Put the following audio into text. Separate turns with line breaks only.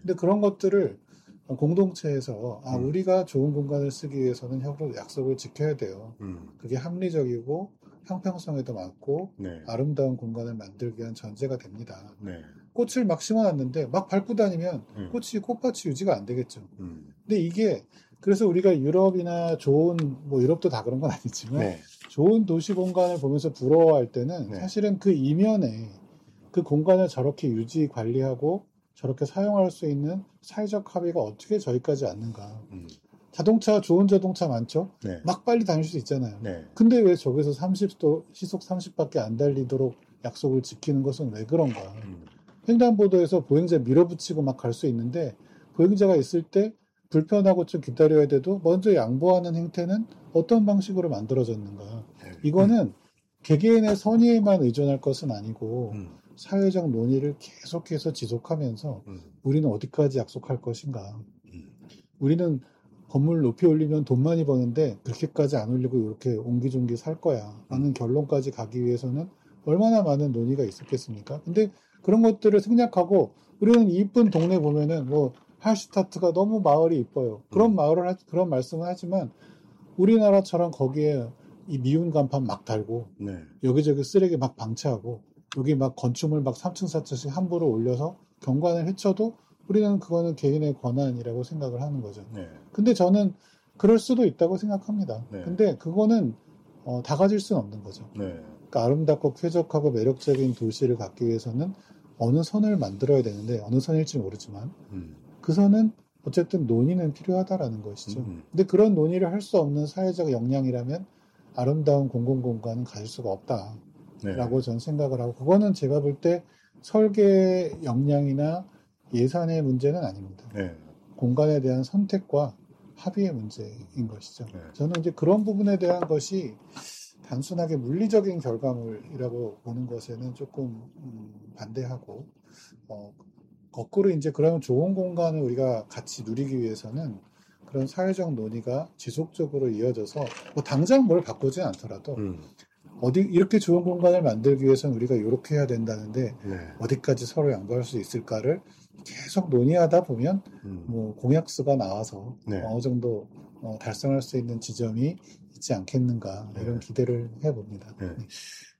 근데 그런 것들을 공동체에서 우리가 좋은 공간을 쓰기 위해서는 약속을 지켜야 돼요. 그게 합리적이고 형평성에도 맞고
네.
아름다운 공간을 만들기 위한 전제가 됩니다.
네.
꽃을 막 심어놨는데 막 밟고 다니면 꽃밭이 유지가 안 되겠죠. 근데 이게 그래서 우리가 유럽이나 좋은 뭐 유럽도 다 그런 건 아니지만
네.
좋은 도시 공간을 보면서 부러워할 때는
네.
사실은 그 이면에 그 공간을 저렇게 유지 관리하고 저렇게 사용할 수 있는 사회적 합의가 어떻게 저기까지 왔는가. 좋은 자동차 많죠?
네.
막 빨리 다닐 수 있잖아요.
네.
근데 왜 저기서 30도, 시속 30밖에 안 달리도록 약속을 지키는 것은 왜 그런가? 횡단보도에서 보행자 밀어붙이고 막 갈 수 있는데, 보행자가 있을 때 불편하고 좀 기다려야 돼도 먼저 양보하는 행태는 어떤 방식으로 만들어졌는가? 이거는 개개인의 선의에만 의존할 것은 아니고, 사회적 논의를 계속해서 지속하면서 우리는 어디까지 약속할 것인가? 우리는 건물 높이 올리면 돈 많이 버는데 그렇게까지 안 올리고 이렇게 옹기종기 살 거야 라는 결론까지 가기 위해서는 얼마나 많은 논의가 있었겠습니까? 근데 그런 것들을 생략하고 우리는 이쁜 동네 보면은 뭐 할슈타트가 너무 마을이 이뻐요. 그런 말씀을 하지만 우리나라처럼 거기에 이 미운 간판 막 달고
네.
여기저기 쓰레기 막 방치하고 여기 막 건축물 막 3층 4층씩 함부로 올려서 경관을 해쳐도 우리는 그거는 개인의 권한이라고 생각을 하는 거죠.
네.
근데 저는 그럴 수도 있다고 생각합니다.
네.
근데 그거는 다 가질 수는 없는 거죠.
네.
그러니까 아름답고 쾌적하고 매력적인 도시를 갖기 위해서는 어느 선을 만들어야 되는데 어느 선일지 모르지만 그 선은 어쨌든 논의는 필요하다라는 것이죠. 근데 그런 논의를 할 수 없는 사회적 역량이라면 아름다운 공공공간은 가질 수가 없다라고
네.
저는 생각을 하고 그거는 제가 볼 때 설계 역량이나 예산의 문제는 아닙니다.
네.
공간에 대한 선택과 합의의 문제인 것이죠.
네.
저는 이제 그런 부분에 대한 것이 단순하게 물리적인 결과물이라고 보는 것에는 조금 반대하고 거꾸로 이제 그런 좋은 공간을 우리가 같이 누리기 위해서는 그런 사회적 논의가 지속적으로 이어져서 뭐 당장 뭘 바꾸진 않더라도 이렇게 좋은 공간을 만들기 위해서는 우리가 이렇게 해야 된다는데
네.
어디까지 서로 양보할 수 있을까를 계속 논의하다 보면 뭐 공약수가 나와서
네.
어느 정도 달성할 수 있는 지점이 있지 않겠는가 이런 기대를 해봅니다.
네.
네.